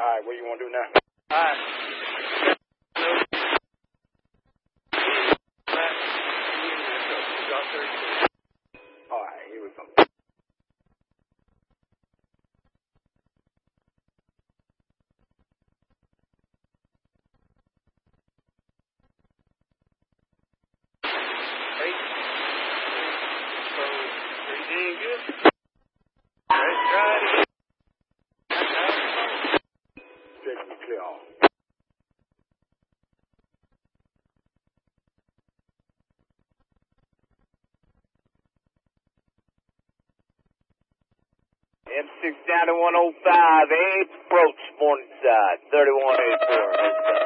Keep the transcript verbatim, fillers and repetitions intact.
right, what do you want to do now? All right. All right, here we go. Hey. So, everything good? Let's try it again. Stretch me clear off. M six down to one oh five, approach Morningside, thirty-one eighty-four.